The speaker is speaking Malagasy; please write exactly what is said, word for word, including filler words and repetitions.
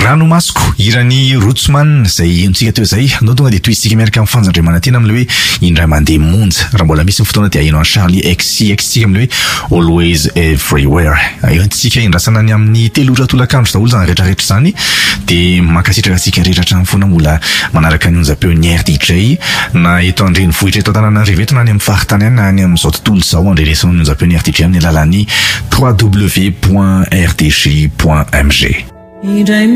Ranomasoko irany Rootsman zay entsika teo zay no tonga de twistika miaraka amin'ny fanjandrimana tena amle hoe indray mandeha monja raha mbola misy fotoana dia hainao Charlie X X tsika amle hoe always everywhere entsika indrasana ny amin'ny telo ora tolakandro daholo zany rehetrarehetra zany de mankasitraka atsika rehetra hatrany foana mbola manaraka ny onjam-peo ny R D J na eto andrenivohitra eto Antananarivo eto na any amin'ny faritany any na any amin'izao tontolo zao andrenesana ny onjam-peo ny R D J amin'ny alalan'ny w w w point r d j point m g.